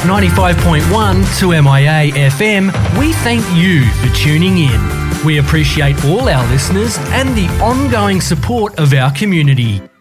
95.1 to MIA FM, we thank you for tuning in. We appreciate all our listeners and the ongoing support of our community.